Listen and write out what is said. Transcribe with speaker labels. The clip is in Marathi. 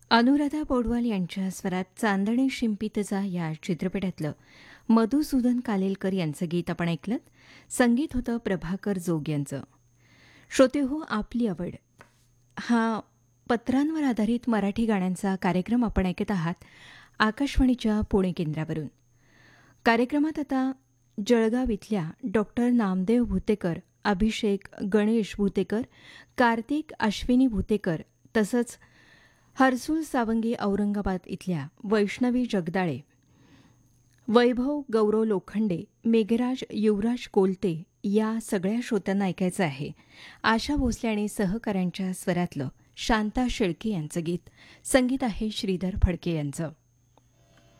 Speaker 1: अनुराधा पौडवाल यांच्या स्वरात चांदणे शिंपीतजा या चित्रपटातलं मधुसूदन कालेलकर यांचं गीत आपण ऐकलं. संगीत होतं प्रभाकर जोग यांचं. श्रोतेहो, आपली आवड हा पत्रांवर आधारित मराठी गाण्यांचा कार्यक्रम आपण ऐकत आहात आकाशवाणीच्या पुणे केंद्रावरून. कार्यक्रमात आता जळगाव इथल्या डॉक्टर नामदेव भुतेकर, अभिषेक गणेश भुतेकर, कार्तिक अश्विनी भुतेकर तसंच हर्सुल सावंगी औरंगाबाद इथल्या वैष्णवी जगदाळे, वैभव गौरव लोखंडे, मेघराज युवराज कोलते या सगळ्या श्रोत्यांना ऐकायचं आहे आशा भोसले आणि सहकाऱ्यांच्या स्वरातलं शांता शेळके यांचं गीत. संगीत आहे श्रीधर फडके यांचं.